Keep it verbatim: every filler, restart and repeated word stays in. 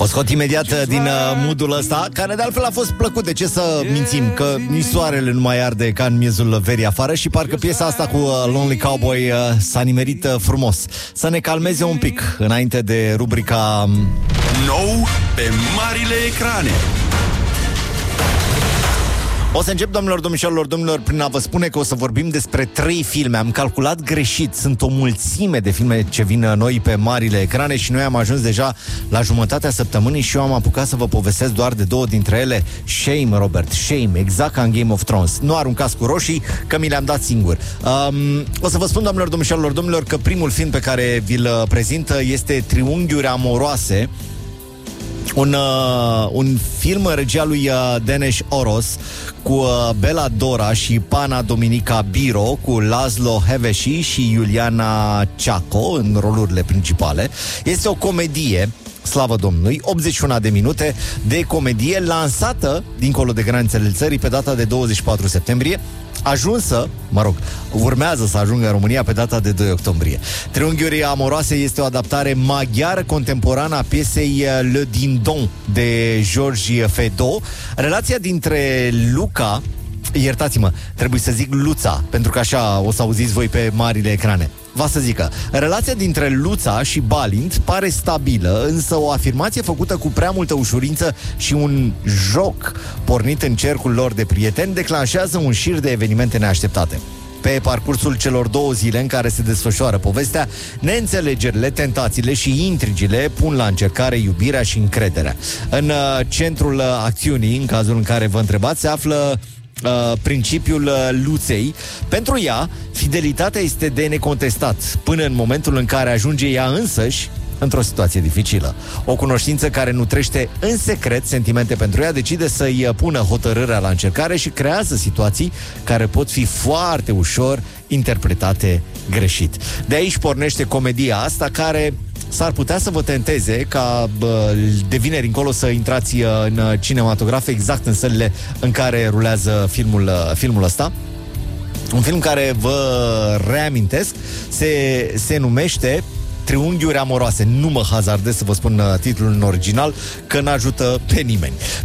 O scot imediat din uh, moodul ăsta, care de altfel a fost plăcut. De ce să mințim? Că nici soarele nu mai arde ca în miezul verii afară. Și parcă piesa asta cu uh, Lonely Cowboy uh, s-a nimerit uh, frumos. Să ne calmeze un pic înainte de rubrica Nou pe marile ecrane. O să încep, domnilor, domnișoarelor, domnilor, prin a vă spune că o să vorbim despre trei filme. Am calculat greșit, sunt o mulțime de filme ce vin noi pe marile ecrane și noi am ajuns deja la jumătatea săptămânii și eu am apucat să vă povestesc doar de două dintre ele. Shame, Robert, shame, exact ca în Game of Thrones. Nu aruncați cu roșii, că mi le-am dat singur. Um, o să vă spun, domnilor, domnișoarelor, domnilor, că primul film pe care vi-l prezint este Triunghiuri amoroase. Un, uh, un film în regia lui uh, Denis Oros, cu uh, Bela Dora și Pana Dominica Biro, cu Laszlo Hevesi și Iuliana Ceaco în rolurile principale. Este o comedie, slavă Domnului, optzeci și unu de minute de comedie, lansată dincolo de granițele țării pe data de douăzeci și patru septembrie, ajunsă, mă rog, urmează să ajungă în România pe data de doi octombrie. Triunghiuri amoroase este o adaptare maghiară contemporană a piesei Le Dindon de Georges Feydeau. Relația dintre Luca, iertați-mă, trebuie să zic Luța, pentru că așa o să auziți voi pe marile ecrane. Va să zică, relația dintre Luța și Balint pare stabilă, însă o afirmație făcută cu prea multă ușurință și un joc pornit în cercul lor de prieteni declanșează un șir de evenimente neașteptate. Pe parcursul celor două zile în care se desfășoară povestea, neînțelegerile, tentațiile și intrigile pun la încercare iubirea și încrederea. În uh, centrul uh, acțiunii, în cazul în care vă întrebați, se află Uh, principiul uh, Luței. Pentru ea, fidelitatea este de necontestat, până în momentul în care ajunge ea însăși într-o situație dificilă. O cunoștință care nutrește în secret sentimente pentru ea decide să-i pună hotărârea la încercare și creează situații care pot fi foarte ușor interpretate greșit. De aici pornește comedia asta, care s-ar putea să vă tenteze ca bă, de vineri încolo să intrați în cinematografe, exact în sălile în care rulează filmul, filmul ăsta. Un film care, vă reamintesc, se, se numește Triunghiuri amoroase. Nu mă hazardez să vă spun titlul în original, că n-ajută pe nimeni.